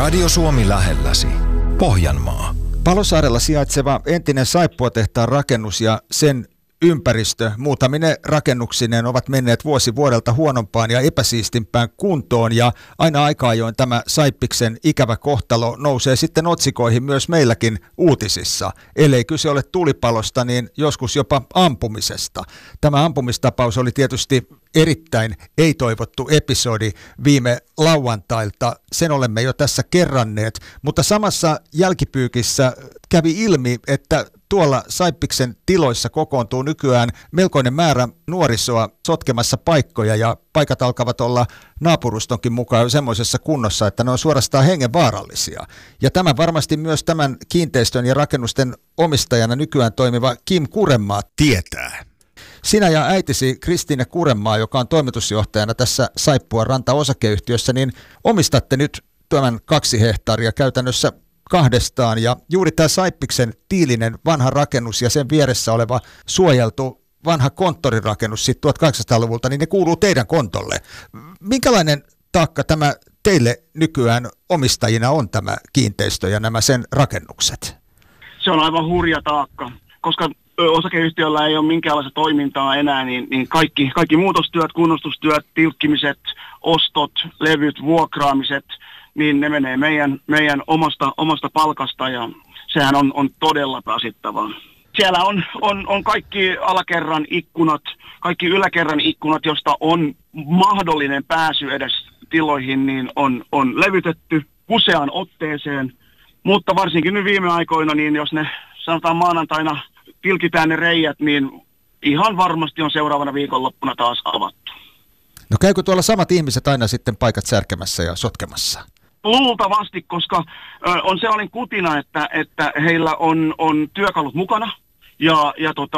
Radio Suomi lähelläsi. Pohjanmaa. Palosaarella sijaitseva entinen saippuatehtaan rakennus ja sen ympäristö, muutamine rakennuksineen ovat menneet vuosi vuodelta huonompaan ja epäsiistimpään kuntoon, ja aina aika ajoin tämä Saippiksen ikävä kohtalo nousee sitten otsikoihin myös meilläkin uutisissa. Ellei kyse ole tulipalosta, niin joskus jopa ampumisesta. Tämä ampumistapaus oli tietysti erittäin ei-toivottu episodi viime lauantailta. Sen olemme jo tässä kerranneet, mutta samassa jälkipyykissä kävi ilmi, että tuolla Saippiksen tiloissa kokoontuu nykyään melkoinen määrä nuorisoa sotkemassa paikkoja, ja paikat alkavat olla naapurustonkin mukaan jo semmoisessa kunnossa, että ne on suorastaan hengenvaarallisia. Ja tämä varmasti myös tämän kiinteistön ja rakennusten omistajana nykyään toimiva Kim Kurenmaa tietää. Sinä ja äitisi Kristiine Kurenmaa, joka on toimitusjohtajana tässä Saippuan Ranta-osakeyhtiössä, niin omistatte nyt tämän 2 hehtaaria käytännössä kahdestaan, ja juuri tämä Saippiksen tiilinen vanha rakennus ja sen vieressä oleva suojeltu vanha konttorirakennus sitten 1800-luvulta, niin ne kuuluu teidän kontolle. Minkälainen taakka tämä teille nykyään omistajina on, tämä kiinteistö ja nämä sen rakennukset? Se on aivan hurja taakka, koska osakeyhtiöllä ei ole minkäänlaista toimintaa enää, niin kaikki muutostyöt, kunnostustyöt, tilkkimiset, ostot, levyt, vuokraamiset, niin ne menee meidän omasta palkasta, ja sehän on todella rasittavaa. Siellä on kaikki alakerran ikkunat, kaikki yläkerran ikkunat, josta on mahdollinen pääsy edes tiloihin, niin on levytetty useaan otteeseen, mutta varsinkin nyt viime aikoina, niin jos ne sanotaan maanantaina tilkitään ne reijät, niin ihan varmasti on seuraavana viikonloppuna taas avattu. No käykö tuolla samat ihmiset aina sitten paikat särkemässä ja sotkemassa? Luultavasti, koska on sellainen kutina, että heillä on työkalut mukana ja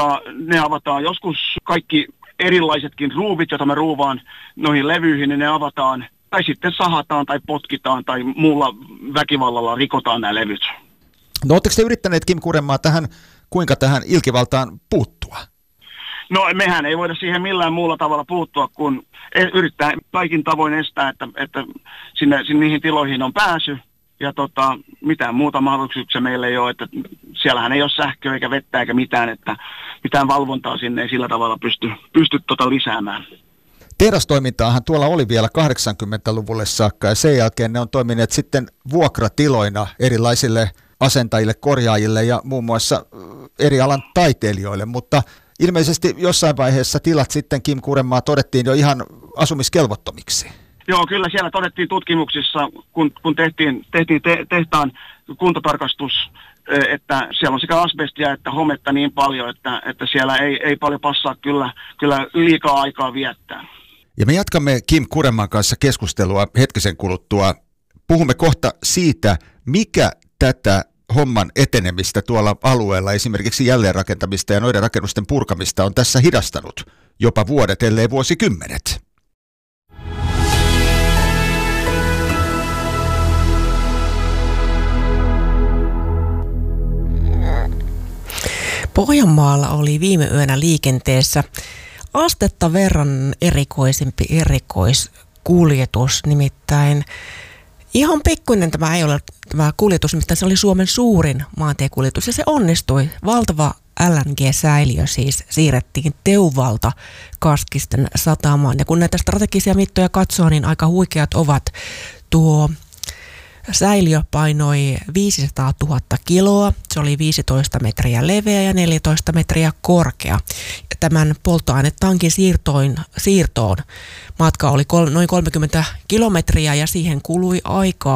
ne avataan joskus kaikki erilaisetkin ruuvit, joita me ruuvaan noihin levyihin, niin ne avataan tai sitten sahataan tai potkitaan tai muulla väkivallalla rikotaan nämä levyt. No oletteko te yrittäneet, Kim Kurenmaa, kuinka tähän ilkivaltaan puuttua? No mehän ei voida siihen millään muulla tavalla puuttua, kun yrittää kaikin tavoin estää, että sinne niihin tiloihin on pääsy. Ja mitään muuta mahdollisuuksia meillä ei ole, että siellähän ei ole sähköä eikä vettä eikä mitään, että mitään valvontaa sinne ei sillä tavalla pysty lisäämään. Tehdastoimintaahan tuolla oli vielä 80-luvulle saakka, ja sen jälkeen ne on toimineet sitten vuokratiloina erilaisille asentajille, korjaajille ja muun muassa eri alan taiteilijoille, mutta ilmeisesti jossain vaiheessa tilat sitten, Kim Kurenmaa, todettiin jo ihan asumiskelvottomiksi. Joo, kyllä siellä todettiin tutkimuksissa, kun tehtiin tehtaan kuntotarkastus, että siellä on sekä asbestia että hometta niin paljon, että siellä ei paljon passaa kyllä liikaa aikaa viettää. Ja me jatkamme Kim Kurenmaan kanssa keskustelua hetkisen kuluttua. Puhumme kohta siitä, mikä tätä homman etenemistä tuolla alueella, esimerkiksi jälleenrakentamista ja noiden rakennusten purkamista, on tässä hidastanut jopa vuodet, ellei vuosikymmenet. Pohjanmaalla oli viime yönä liikenteessä astetta verran erikoisempi erikoiskuljetus, nimittäin ihan pikkuinen tämä ei ole tämä kuljetus, mistä se oli Suomen suurin maantiekuljetus, ja se onnistui. Valtava LNG-säiliö siis siirrettiin Teuvalta Kaskisten satamaan, ja kun näitä strategisia mittoja katsoo, niin aika huikeat ovat. Tuo säiliö painoi 500 000 kiloa, se oli 15 metriä leveä ja 14 metriä korkea. Tämän polttoainetankin siirtoon matka oli noin 30 kilometriä, ja siihen kului aikaa